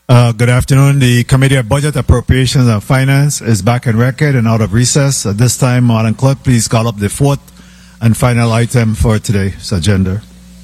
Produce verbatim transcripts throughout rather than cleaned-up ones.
Uh, good afternoon. The Committee of Budget, Appropriations and Finance is back in record and out of recess. At this time, Madam Clerk, please call up the fourth and final item for today's agenda.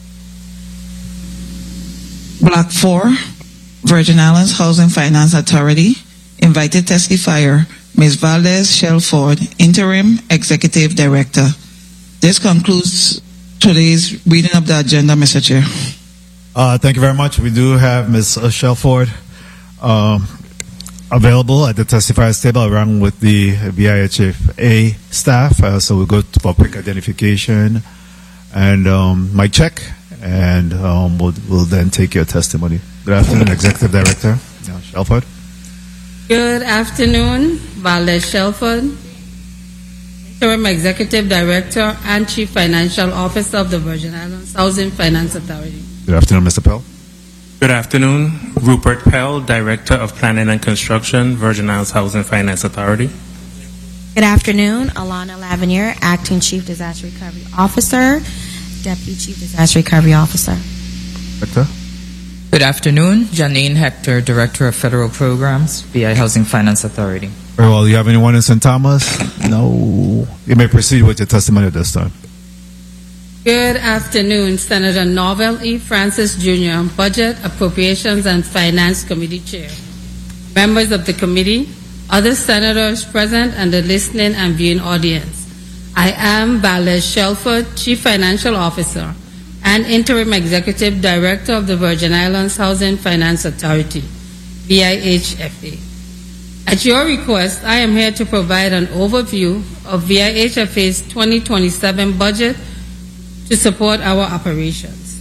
Block four, Virgin Islands Housing Finance Authority. Invited testifier, Miz Valdez Shelford, Interim Executive Director. This concludes today's reading of the agenda, Mister Chair. Uh, thank you very much. We do have Miz Shelford um, available at the testifier's table along with the V I H F A staff. Uh, so we'll go for quick identification and um, mic check, and um, we'll, we'll then take your testimony. Good afternoon, Executive Director uh, Shelford. Good afternoon, Valdez Shelford, Interim Executive Director and Chief Financial Officer of the Virgin Islands Housing Finance Authority. Good afternoon, Mister Pell. Good afternoon, Rupert Pell, Director of Planning and Construction, Virgin Islands Housing Finance Authority. Good afternoon, Alana Lavinier, Acting Chief Disaster Recovery Officer, Deputy Chief Disaster Recovery Officer. Director. Good afternoon, Janine Hector, Director of Federal Programs, V I Housing Finance Authority. Very well. Do you have anyone in Saint Thomas? No. You may proceed with your testimony at this time. Good afternoon, Senator Norvel E. Francis Junior, Budget, Appropriations and Finance Committee Chair, members of the committee, other senators present, and the listening and viewing audience. I am Valdez Shelford, Chief Financial Officer and Interim Executive Director of the Virgin Islands Housing Finance Authority, V I H F A. At your request, I am here to provide an overview of V I H F A's twenty twenty-seven budget to support our operations.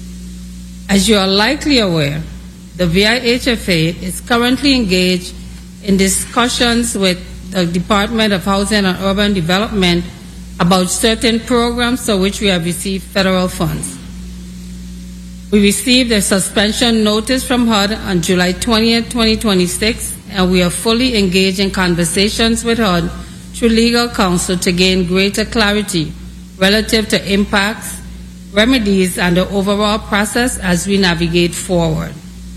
As you are likely aware, the V I H F A is currently engaged in discussions with the Department of Housing and Urban Development about certain programs for which we have received federal funds. We received a suspension notice from H U D on July twentieth, twenty twenty-six, and we are fully engaged in conversations with H U D through legal counsel to gain greater clarity relative to impacts, remedies, and the overall process as we navigate forward.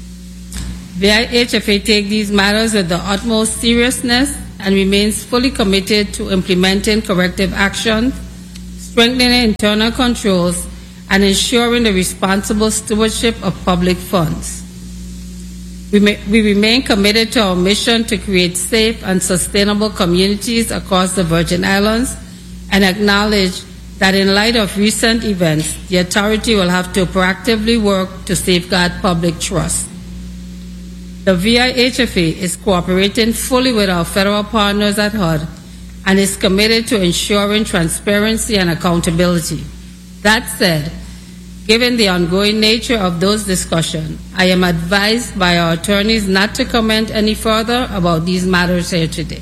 V I H F A takes these matters with the utmost seriousness and remains fully committed to implementing corrective actions, strengthening internal controls, and ensuring the responsible stewardship of public funds. We, may, we remain committed to our mission to create safe and sustainable communities across the Virgin Islands and acknowledge that in light of recent events, the authority will have to proactively work to safeguard public trust. The V I H F A is cooperating fully with our federal partners at H U D and is committed to ensuring transparency and accountability. That said, given the ongoing nature of those discussions, I am advised by our attorneys not to comment any further about these matters here today.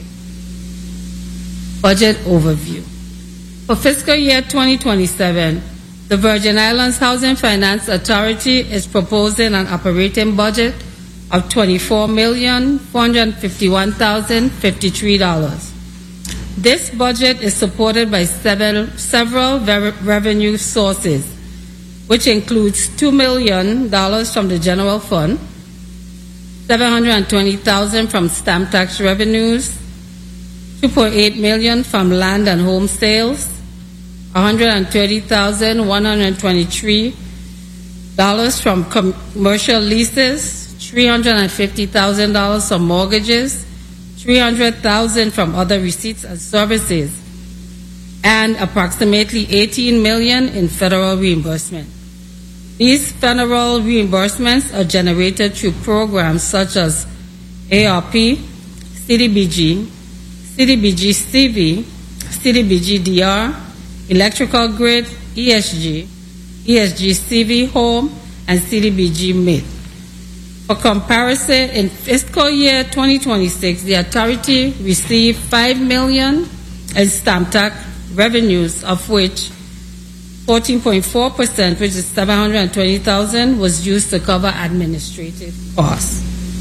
Budget overview. For fiscal year twenty twenty-seven, the Virgin Islands Housing Finance Authority is proposing an operating budget of twenty-four million, four hundred fifty-one thousand, fifty-three dollars. This budget is supported by several, several revenue sources, which includes two million dollars from the general fund, seven hundred twenty thousand dollars from stamp tax revenues, two point eight million dollars from land and home sales, one hundred thirty thousand one hundred twenty-three dollars from commercial leases, three hundred fifty thousand dollars from mortgages, three hundred thousand dollars from other receipts and services, and approximately eighteen million dollars in federal reimbursement. These federal reimbursements are generated through programs such as A R P, C D B G, C D B G C V, C D B G D R, Electrical Grid, E S G, E S G C V Home, and C D B G M I D. For comparison, in fiscal year twenty twenty-six, the authority received five million dollars in stamp tax revenues, of which fourteen point four percent, which is seven hundred twenty thousand dollars, was used to cover administrative costs.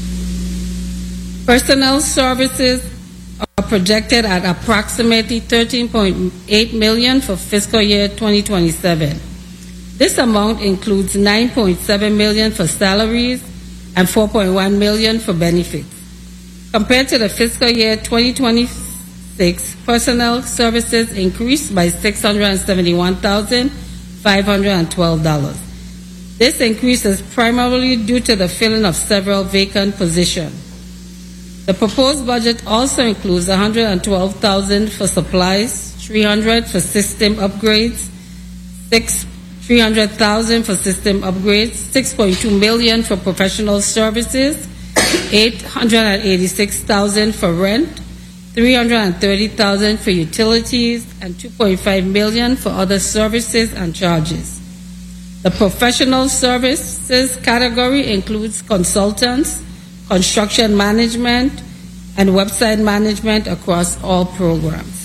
Personnel services are projected at approximately thirteen point eight million dollars for fiscal year twenty twenty-seven. This amount includes nine point seven million dollars for salaries and four point one million dollars for benefits. Compared to the fiscal year twenty twenty-six, personnel services increased by six hundred seventy-one thousand five hundred twelve dollars. This increase is primarily due to the filling of several vacant positions. The proposed budget also includes one hundred twelve thousand dollars for supplies, three hundred dollars for system upgrades, six three hundred thousand dollars for system upgrades, six point two million dollars for professional services, eight hundred eighty-six thousand dollars for rent, three hundred thirty thousand dollars for utilities, and two point five million dollars for other services and charges. The professional services category includes consultants, construction management, and website management across all programs.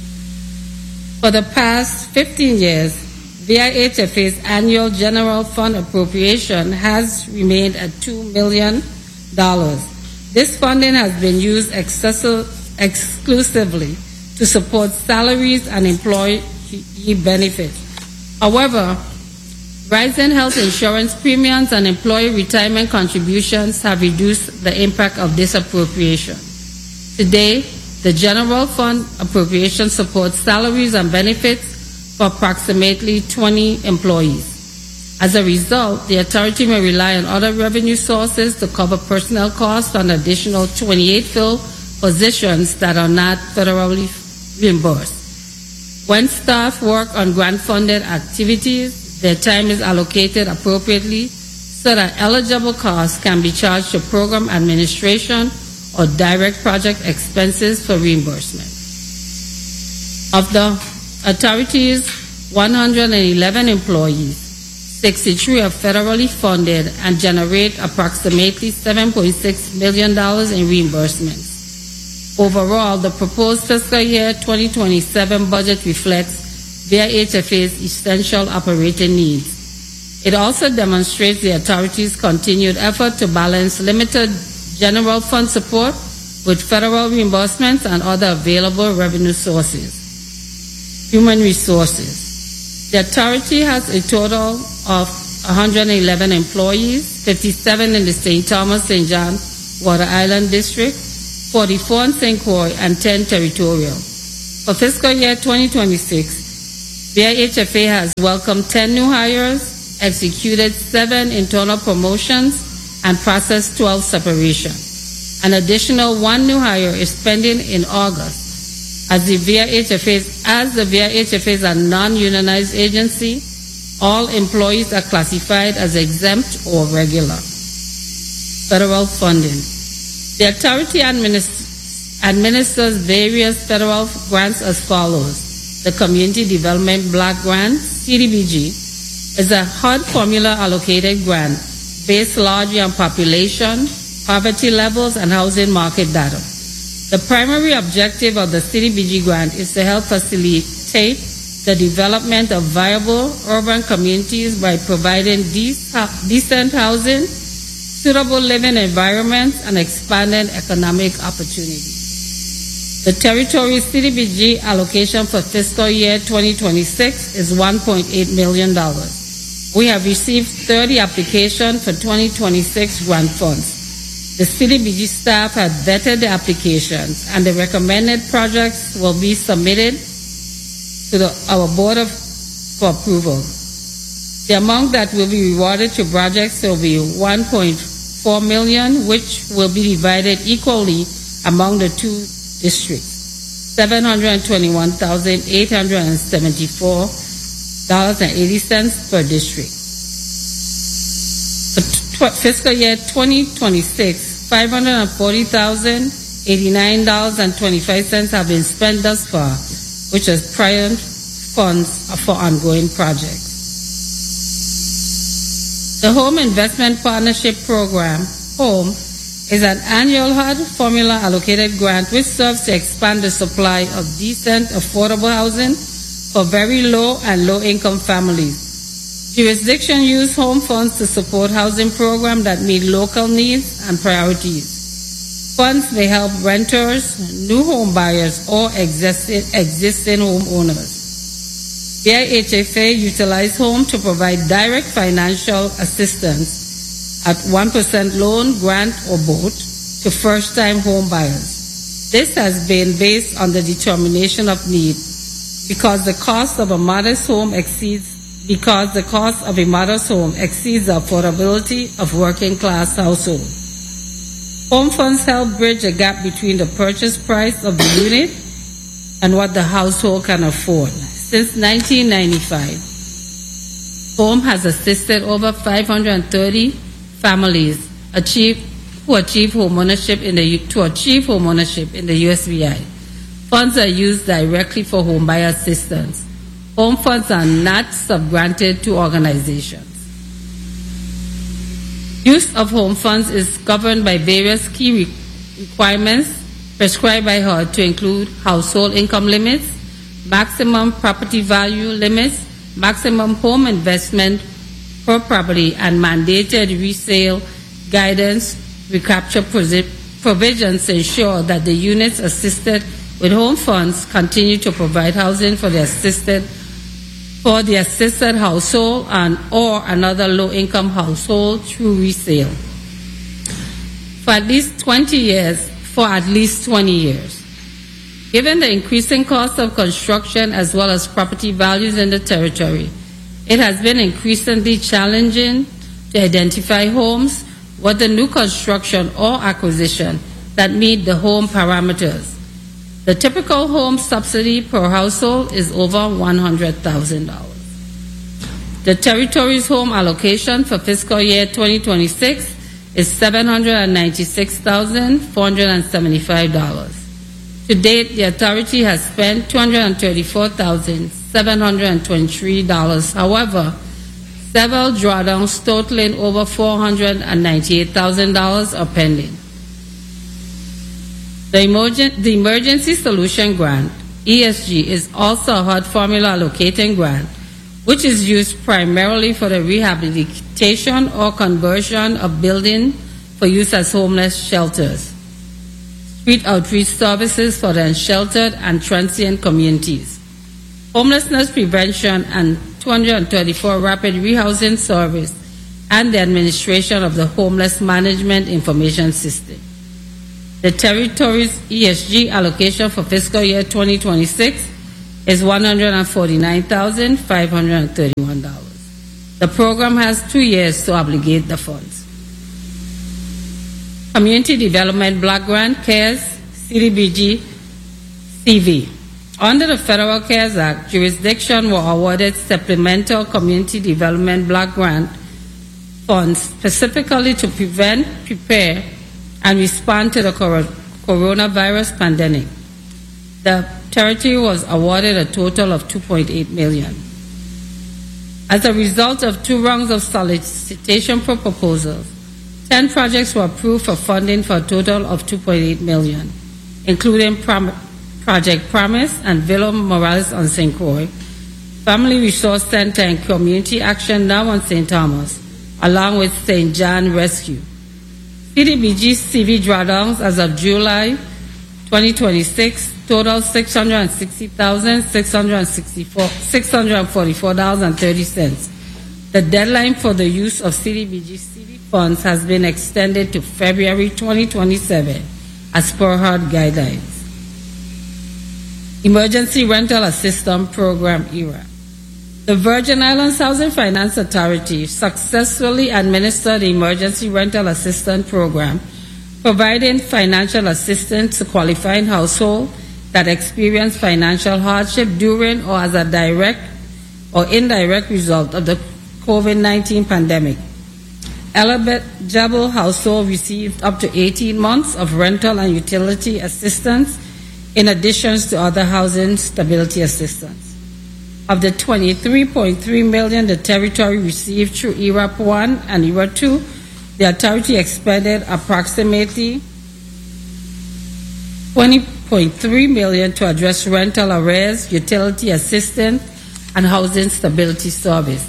For the past fifteen years, V I H F A's annual general fund appropriation has remained at two million dollars. This funding has been used excessive, exclusively to support salaries and employee benefits. However, rising health insurance premiums and employee retirement contributions have reduced the impact of this appropriation. Today, the general fund appropriation supports salaries and benefits for approximately twenty employees. As a result, the authority may rely on other revenue sources to cover personnel costs on additional twenty-eight filled positions that are not federally reimbursed. When staff work on grant-funded activities, their time is allocated appropriately so that eligible costs can be charged to program administration or direct project expenses for reimbursement. Of the authority's one hundred eleven employees, sixty-three are federally funded and generate approximately seven point six million dollars in reimbursements. Overall, the proposed fiscal year twenty twenty-seven budget reflects V I H F A's essential operating needs. It also demonstrates the authority's continued effort to balance limited general fund support with federal reimbursements and other available revenue sources. Human resources. The authority has a total of one hundred eleven employees, fifty-seven in the Saint Thomas Saint John Water Island District, forty-four in Saint Croix, and ten territorial. For fiscal year twenty twenty-six, V I H F A has welcomed ten new hires, executed seven internal promotions, and processed twelve separations. An additional one new hire is pending in August. As the V I H F A, as the V I H F A is a non-unionized agency, all employees are classified as exempt or regular. Federal funding. The authority administ- administers various federal grants as follows. The Community Development Block Grant, C D B G, is a H U D formula allocated grant based largely on population, poverty levels, and housing market data. The primary objective of the C D B G grant is to help facilitate the development of viable urban communities by providing decent housing, suitable living environments, and expanded economic opportunities. The territory's C D B G allocation for fiscal year twenty twenty-six is one point eight million dollars. We have received thirty applications for twenty twenty-six grant funds. The C D B G staff have vetted the applications, and the recommended projects will be submitted to the, our board of, for approval. The amount that will be rewarded to projects will be one point four million dollars, which will be divided equally among the two districts, seven hundred twenty-one thousand eight hundred seventy-four dollars and eighty cents per district. For tw- fiscal year twenty twenty-six, five hundred forty thousand eighty-nine dollars and twenty-five cents have been spent thus far, which is prior funds for ongoing projects. The Home Investment Partnership Program, HOME, is an annual H U D formula allocated grant which serves to expand the supply of decent, affordable housing for very low and low-income families. Jurisdiction use home funds to support housing programs that meet local needs and priorities. Funds may help renters, new home buyers, or existing, existing homeowners. V I H F A utilizes HOME to provide direct financial assistance at one percent loan, grant, or both to first-time home buyers. This has been based on the determination of need because the cost of a modest home exceeds because the cost of a modest home exceeds the affordability of working-class households. Home funds help bridge the gap between the purchase price of the unit and what the household can afford. Since nineteen ninety-five, Home has assisted over five hundred thirty families achieve, who achieve homeownership in the to achieve homeownership in the U S V I. Funds are used directly for homebuyer assistance. Home funds are not subgranted to organizations. Use of home funds is governed by various key re- requirements prescribed by H U D to include household income limits, maximum property value limits, maximum home investment per property, and mandated resale guidance recapture provisions to ensure that the units assisted with home funds continue to provide housing for the assisted for the assisted household and or another low-income household through resale. For at least twenty years, for at least twenty years. Given the increasing cost of construction as well as property values in the territory, it has been increasingly challenging to identify homes, whether new construction or acquisition, that meet the home parameters. The typical home subsidy per household is over one hundred thousand dollars. The territory's home allocation for fiscal year twenty twenty-six is seven hundred ninety-six thousand four hundred seventy-five dollars. To date, the authority has spent two hundred thirty-four thousand seven hundred twenty-three dollars. However, several drawdowns totaling over four hundred ninety-eight thousand dollars are pending. The, emergen- the Emergency Solution Grant, E S G, is also a H U D formula allocating grant, which is used primarily for the rehabilitation or conversion of buildings for use as homeless shelters, street outreach services for the unsheltered and transient communities, homelessness prevention, and two hundred thirty-four rapid rehousing service, and the administration of the Homeless Management Information System. The territory's E S G allocation for fiscal year twenty twenty-six is one hundred forty-nine thousand five hundred thirty-one dollars. The program has two years to obligate the funds. Community Development Block Grant, CARES, C D B G, C V. Under the Federal CARES Act, jurisdictions were awarded supplemental community development block grant funds specifically to prevent, prepare, and respond to the coronavirus pandemic. The territory was awarded a total of two point eight million dollars. As a result of two rounds of solicitation for proposals, ten projects were approved for funding for a total of two point eight million dollars, including Prom- Project Promise and Villa Morales on Saint Croix, Family Resource Center and Community Action now on Saint Thomas, along with Saint John Rescue. C D B G C V drawdowns as of July twenty twenty-six total six hundred sixty thousand six hundred forty-four dollars and thirty cents. The deadline for the use of C D B G C V funds has been extended to February twenty twenty-seven as per H U D guidelines. Emergency Rental Assistance Program, E R A. The Virgin Islands Housing Finance Authority successfully administered the Emergency Rental Assistance Program, providing financial assistance to qualifying households that experience financial hardship during or as a direct or indirect result of the COVID nineteen pandemic. Eligible households received up to eighteen months of rental and utility assistance in addition to other housing stability assistance. Of the twenty-three point three million dollars the territory received through E R A P one and E R A P two, the authority expended approximately twenty point three million dollars to address rental arrears, utility assistance, and housing stability service.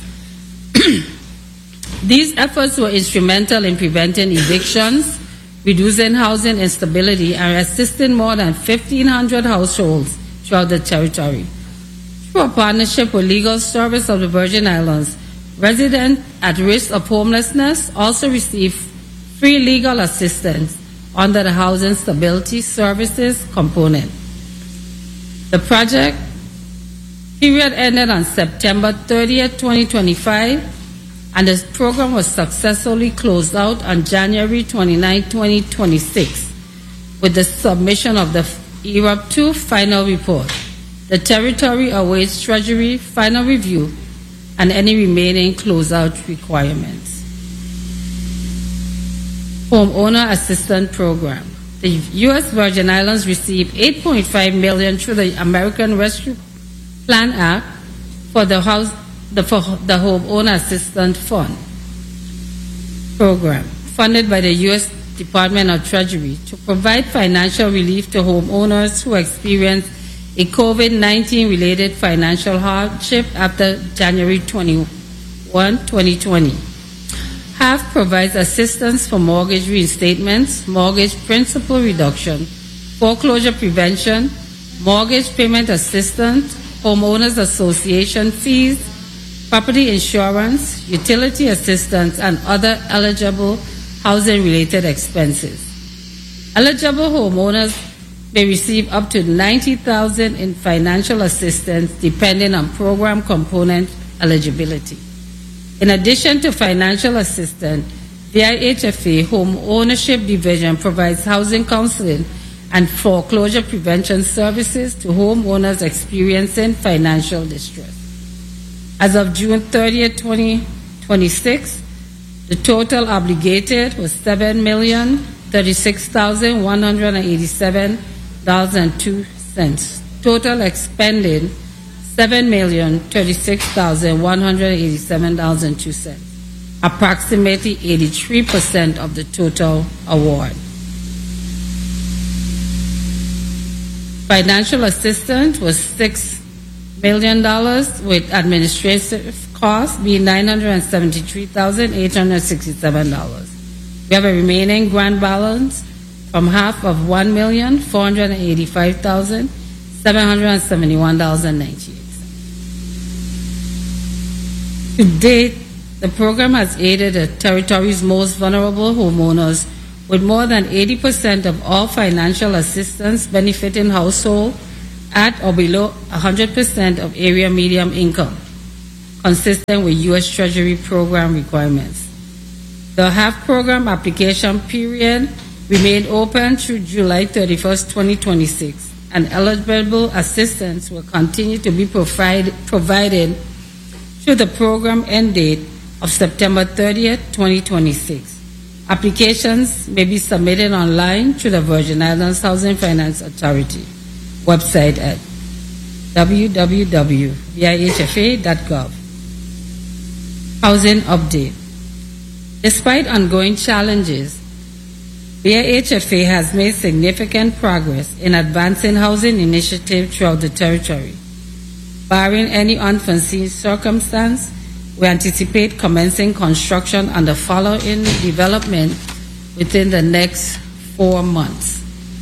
These efforts were instrumental in preventing evictions, reducing housing instability, and assisting more than fifteen hundred households throughout the territory. Through a partnership with Legal Service of the Virgin Islands, Residents at risk of homelessness also receive free legal assistance under the Housing Stability Services component. The project period ended on September thirtieth, twenty twenty-five, and the program was successfully closed out on January twenty-ninth, twenty twenty-six, with the submission of the E R A P two final report. The territory awaits Treasury final review and any remaining closeout requirements. Homeowner Assistance Program. The U S Virgin Islands received eight point five million dollars through the American Rescue Plan Act for the house, the, for the Homeowner Assistance Fund program, funded by the U S Department of Treasury to provide financial relief to homeowners who experience a COVID nineteen related financial hardship after January twenty-first, twenty twenty. H A F provides assistance for mortgage reinstatements, mortgage principal reduction, foreclosure prevention, mortgage payment assistance, homeowners association fees, property insurance, utility assistance, and other eligible housing-related expenses. Eligible homeowners may receive up to ninety thousand dollars in financial assistance depending on program component eligibility. In addition to financial assistance, V I H F A Home Ownership Division provides housing counseling and foreclosure prevention services to homeowners experiencing financial distress. As of June thirtieth, twenty twenty-six, the total obligated was seven million thirty-six thousand one hundred eighty-seven dollars and two cents. Total expended seven million thirty-six thousand one hundred eighty-seven dollars and two cents, approximately eighty-three percent of the total award. Financial assistance was six million dollars, with administrative costs being nine hundred seventy-three thousand eight hundred sixty-seven dollars. We have a remaining grant balance from half of one million four hundred eighty-five thousand seven hundred seventy-one dollars and ninety-eight cents. To date, the program has aided the territory's most vulnerable homeowners, with more than eighty percent of all financial assistance benefiting households at or below one hundred percent of area median income, consistent with U S Treasury program requirements. The H A F program application period remained open through July thirty-first, twenty twenty-six, and eligible assistance will continue to be provide, provided through the program end date of September thirtieth, twenty twenty-six. Applications may be submitted online through the Virgin Islands Housing Finance Authority website at w w w dot v i h f a dot gov. Housing update. Despite ongoing challenges, V I H F A has made significant progress in advancing housing initiatives throughout the territory. Barring any unforeseen circumstance, we anticipate commencing construction on the following development within the next four months.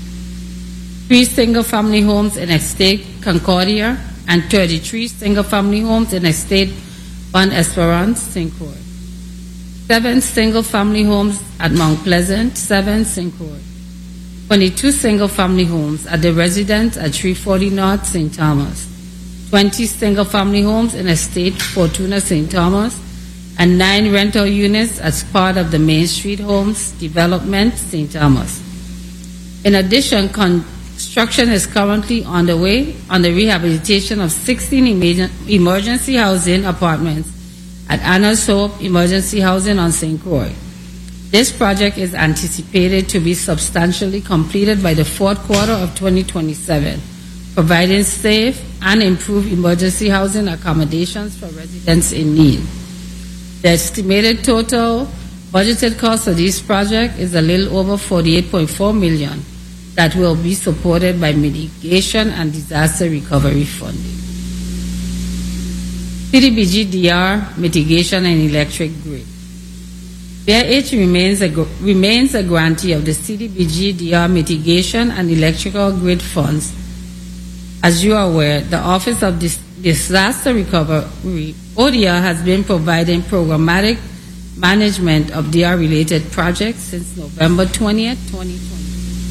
Three single-family homes in Estate Concordia and thirty-three single-family homes in Estate Bon Esperance, Saint Croix. Seven single-family homes at Mount Pleasant, seven Saint Croix. twenty-two single-family homes at the residence at three forty North Saint Thomas. twenty single-family homes in Estate Fortuna Saint Thomas, and nine rental units as part of the Main Street Homes Development Saint Thomas. In addition, construction is currently underway on the rehabilitation of sixteen emergency housing apartments at Anna's Hope Emergency Housing on Saint Croix. This project is anticipated to be substantially completed by the fourth quarter of twenty twenty-seven, providing safe and improved emergency housing accommodations for residents in need. The estimated total budgeted cost of this project is a little over forty-eight point four million dollars that will be supported by mitigation and disaster recovery funding. C D B G D R mitigation and electric grid. V I H remains a, remains a grantee of the C D B G D R mitigation and electrical grid funds. As you are aware, the Office of the Disaster Recovery, O D R has been providing programmatic management of D R-related projects since November twentieth, twenty twenty.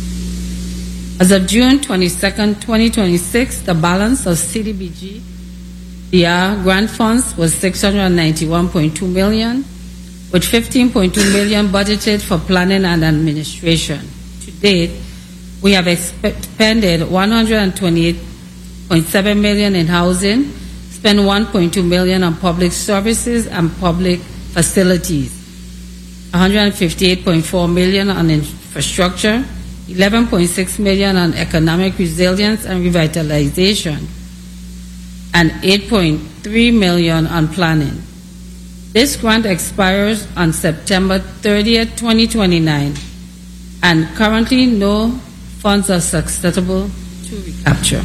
As of June twenty-second, twenty twenty-six, the balance of C D B G D R grant funds was six hundred ninety-one point two million dollars, with fifteen point two million dollars budgeted for planning and administration. To date, we have expended one hundred twenty-eight point seven million dollars in housing, spent one point two million dollars on public services and public facilities, one hundred fifty-eight point four million dollars on infrastructure, eleven point six million dollars on economic resilience and revitalization, and eight point three million dollars on planning. This grant expires on September thirtieth, twenty twenty-nine, and currently no funds are susceptible to recapture.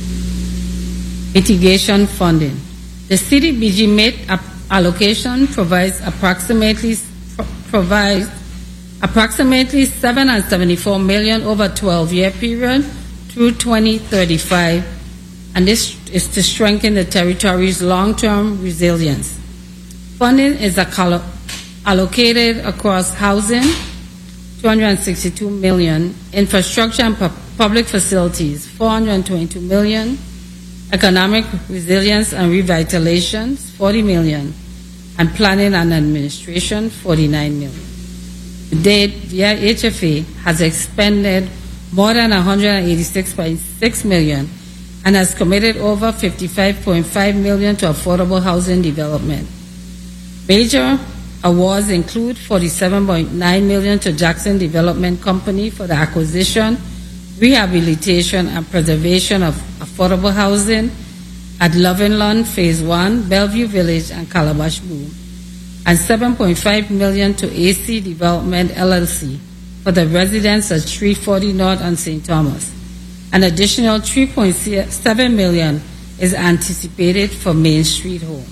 Mitigation funding. The C D B G M I T allocation provides approximately provides approximately seven hundred seventy-four million dollars over a twelve-year period through twenty thirty-five, and this is to strengthen the territory's long-term resilience. Funding is allocated across housing, two hundred sixty-two million dollars, infrastructure and pu public facilities, four hundred twenty-two million dollars, economic resilience and revitalization, forty million dollars, and planning and administration, forty-nine million dollars. To date, V I H F A has expended more than one hundred eighty-six point six million dollars and has committed over fifty-five point five million dollars to affordable housing development. Major awards include forty-seven point nine million dollars to Jackson Development Company for the acquisition, rehabilitation, and preservation of affordable housing at Lovinlawn Phase one, Bellevue Village, and Calabash Boom, and seven point five million dollars to A C Development L L C for the residents at three forty North and Saint Thomas. An additional three point seven million dollars is anticipated for Main Street homes.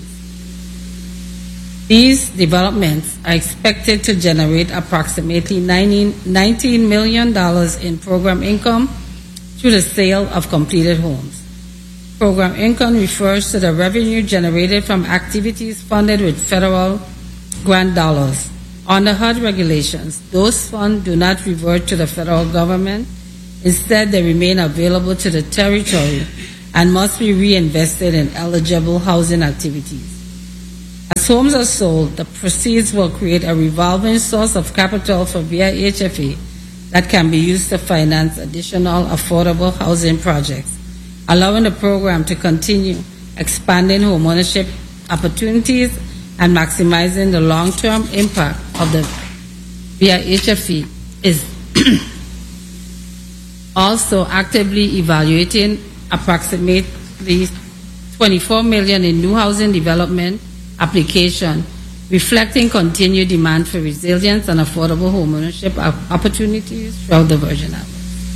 These developments are expected to generate approximately nineteen million dollars in program income through the sale of completed homes. Program income refers to the revenue generated from activities funded with federal grant dollars. Under H U D regulations, those funds do not revert to the federal government. Instead, they remain available to the territory and must be reinvested in eligible housing activities. As homes are sold, the proceeds will create a revolving source of capital for V I H F A that can be used to finance additional affordable housing projects, allowing the program to continue expanding homeownership opportunities and maximizing the long-term impact of the V I H F A is also actively evaluating approximately twenty-four million dollars in new housing development application, reflecting continued demand for resilience and affordable homeownership opportunities throughout the Virgin Islands.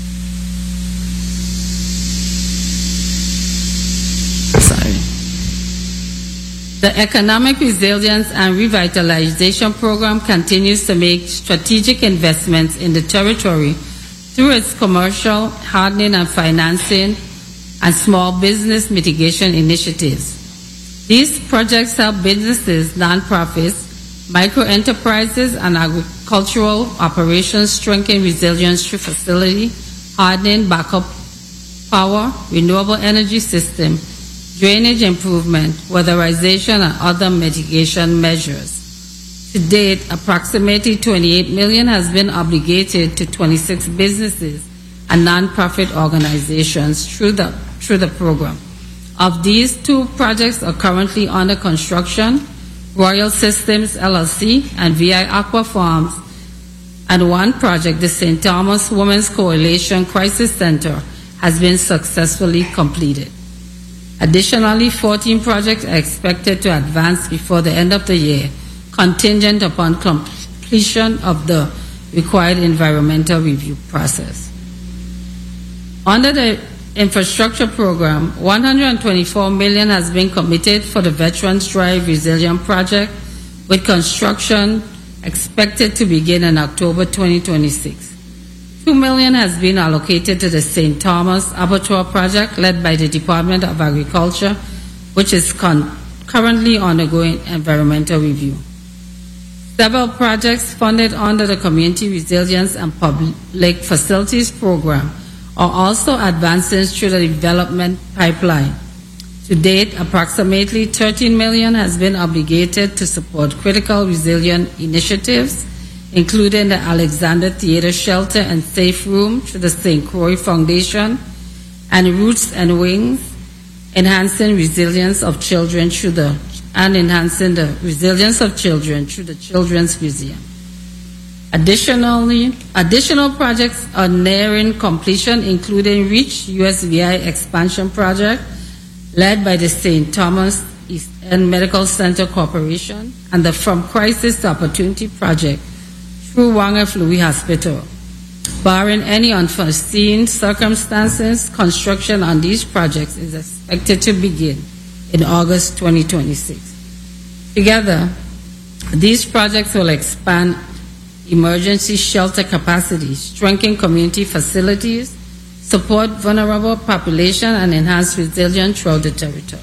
Sorry. The Economic Resilience and Revitalization Program continues to make strategic investments in the territory through its commercial hardening and financing and small business mitigation initiatives. These projects help businesses, nonprofits, micro-enterprises, and agricultural operations strengthen resilience through facility hardening, backup power, renewable energy system, drainage improvement, weatherization, and other mitigation measures. To date, approximately twenty-eight million dollars has been obligated to twenty-six businesses and nonprofit organizations through the, through the program. Of these, two projects are currently under construction, Royal Systems L L C and V I Aqua Farms, and one project, the Saint Thomas Women's Coalition Crisis Center, has been successfully completed. Additionally, fourteen projects are expected to advance before the end of the year, contingent upon completion of the required environmental review process. Under the infrastructure program, one hundred twenty-four million dollars has been committed for the Veterans Drive Resilient Project, with construction expected to begin in October twenty twenty-six. two million dollars has been allocated to the Saint Thomas Abattoir Project, led by the Department of Agriculture, which is con- currently undergoing environmental review. Several projects funded under the Community Resilience and Public Facilities Program are also advancing through the development pipeline. To date, approximately thirteen million dollars has been obligated to support critical resilient initiatives, including the Alexander Theater Shelter and Safe Room through the Saint Croix Foundation, and Roots and Wings, enhancing resilience of children through the and enhancing the resilience of children through the Children's Museum. Additionally, additional projects are nearing completion, including REACH U S V I expansion project led by the Saint Thomas East End Medical Center Corporation and the From Crisis to Opportunity project through Wang F. Louis Hospital. Barring any unforeseen circumstances, construction on these projects is expected to begin in August twenty twenty-six. Together, these projects will expand emergency shelter capacity, strengthen community facilities, support vulnerable population, and enhance resilience throughout the territory.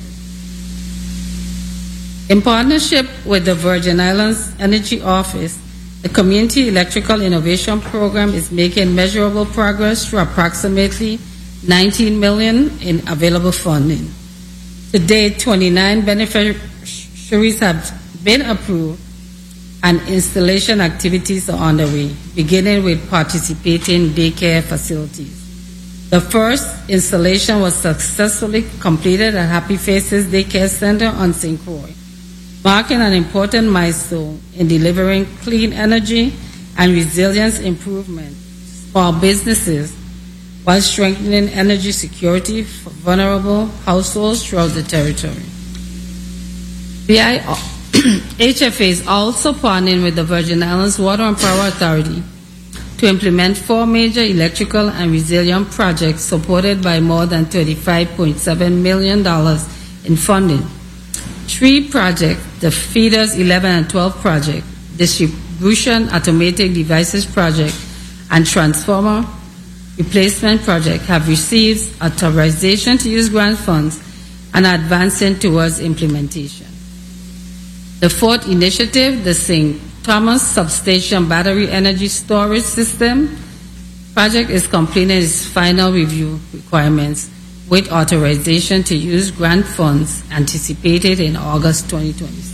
In partnership with the Virgin Islands Energy Office, the Community Electrical Innovation Program is making measurable progress through approximately nineteen million dollars in available funding. To date, twenty-nine beneficiaries have been approved and installation activities are underway, beginning with participating daycare facilities. The first installation was successfully completed at Happy Faces Daycare Center on Saint Croix, marking an important milestone in delivering clean energy and resilience improvement to small businesses while strengthening energy security for vulnerable households throughout the territory. V I H F A is also partnering with the Virgin Islands Water and Power Authority to implement four major electrical and resilient projects supported by more than thirty-five point seven million dollars in funding. Three projects, the Feeders eleven and twelve project, Distribution Automatic Devices project, and Transformer Replacement project, have received authorization to use grant funds and are advancing towards implementation. The fourth initiative, the Saint Thomas Substation Battery Energy Storage System project, is completing its final review requirements with authorization to use grant funds anticipated in August twenty twenty-six.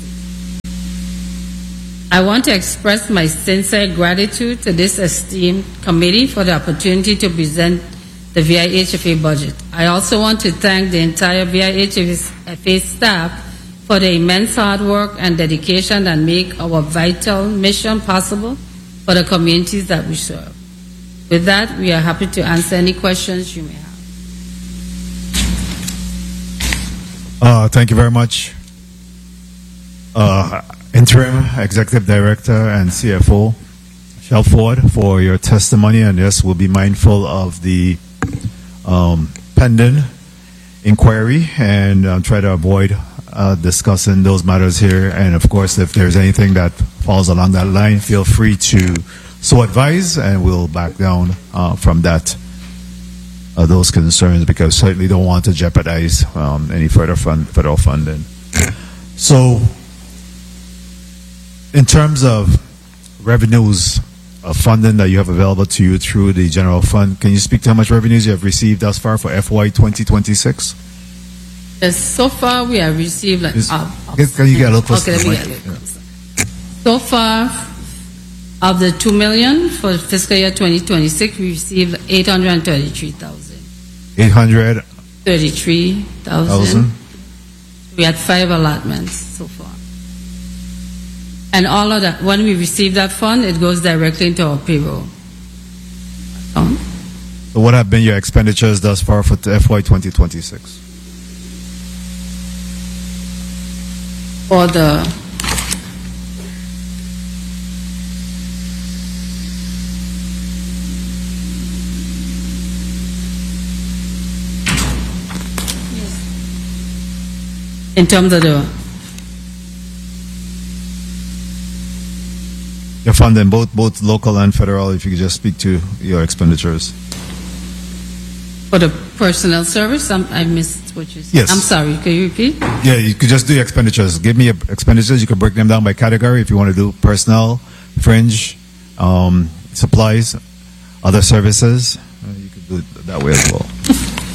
I want to express my sincere gratitude to this esteemed committee for the opportunity to present the V I H F A budget. I also want to thank the entire V I H F A staff for the immense hard work and dedication that make our vital mission possible for the communities that we serve. With that, we are happy to answer any questions you may have. Uh, thank you very much, uh, Interim Executive Director and C F O Shelford, for your testimony. And yes, we'll be mindful of the um, pending inquiry and uh, try to avoid uh, discussing those matters here. And of course, if there's anything that falls along that line, feel free to so advise, and we'll back down uh, from that. Uh, those concerns, because certainly don't want to jeopardize um, any further fund, federal funding. So, in terms of revenues of funding that you have available to you through the general fund, can you speak to how much revenues you have received thus far for F Y twenty twenty-six? Yes, so far we have received like. Is, uh, can you get a little closer? Okay, let me get a little closer. So far, of the two million for fiscal year twenty twenty-six, we received eight hundred thirty-three thousand. Eight hundred thirty-three thousand. We had five allotments so far. And all of that, when we receive that fund, it goes directly into our payroll account. So what have been your expenditures thus far for F Y twenty twenty-six? For the in terms of the your funding, both both local and federal, if you could just speak to your expenditures. For the personnel service, I'm, I missed what you said. Yes. I'm sorry, can you repeat? Yeah, you could just do your expenditures. Give me your expenditures. You can break them down by category if you want to do personnel, fringe, um, supplies, other services. Uh, you could do it that way as well.